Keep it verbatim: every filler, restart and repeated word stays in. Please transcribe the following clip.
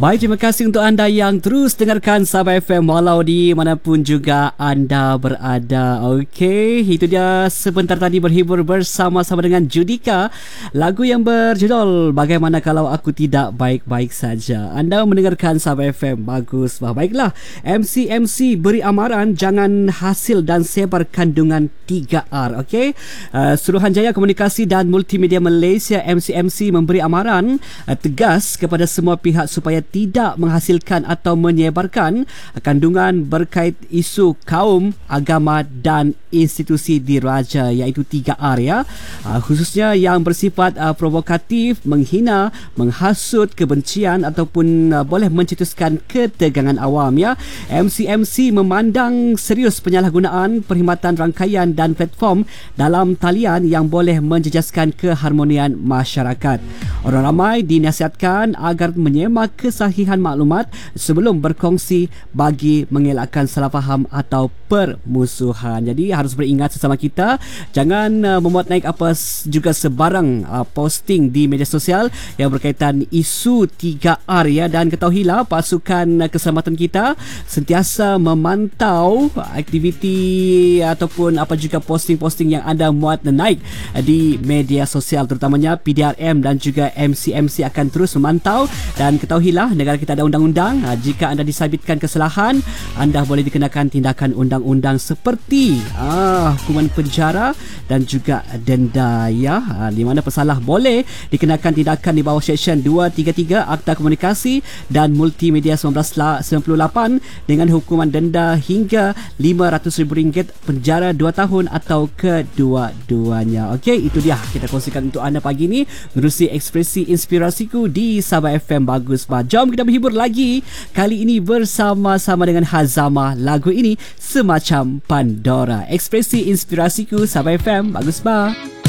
Baik, terima kasih untuk anda yang terus dengarkan Sabah F M walau di manapun juga anda berada. Okey, itu dia sebentar tadi berhibur bersama-sama dengan Judika. Lagu yang berjudul Bagaimana Kalau Aku Tidak Baik-Baik Saja. Anda mendengarkan Sabah F M. Bagus. Baiklah, M C M C beri amaran jangan hasil dan sebar kandungan tiga R. Okey, uh, Suruhanjaya Komunikasi dan Multimedia Malaysia M C M C memberi amaran uh, tegas kepada semua pihak supaya tidak menghasilkan atau menyebarkan kandungan berkait isu kaum, agama dan institusi diraja, iaitu tiga R ya. Uh, khususnya yang bersifat uh, provokatif, menghina, menghasut kebencian ataupun uh, boleh mencetuskan ketegangan awam ya. M C M C memandang serius penyalahgunaan perkhidmatan rangkaian dan platform dalam talian yang boleh menjejaskan keharmonian masyarakat. Orang ramai dinasihatkan agar menyemak kesahihan maklumat sebelum berkongsi bagi mengelakkan salah faham atau permusuhan. Jadi harus beringat sesama kita, jangan uh, memuat naik apa juga sebarang uh, posting di media sosial yang berkaitan isu tiga R ya. Dan ketahuilah pasukan uh, keselamatan kita sentiasa memantau aktiviti ataupun apa juga posting-posting yang anda muat dan naik uh, di media sosial, terutamanya P D R M dan juga M C M C akan terus memantau. Dan ketahuilah negara kita ada undang-undang. Jika anda disabitkan kesalahan, anda boleh dikenakan tindakan undang-undang seperti ah, hukuman penjara dan juga denda ya, di mana pesalah boleh dikenakan tindakan di bawah Seksyen dua tiga tiga Akta Komunikasi dan Multimedia seribu sembilan ratus sembilan puluh lapan dengan hukuman denda hingga lima ratus ribu ringgit, penjara dua tahun atau kedua-duanya. Okey, itu dia kita kongsikan untuk anda pagi ini menerusi Ekspresi Inspirasiku di Sabah F M. Bagus bah. Jom kita berhibur lagi, kali ini bersama-sama dengan Hazama. Lagu ini semacam Pandora. Ekspresi Inspirasiku Sabah F M. Bagus bah.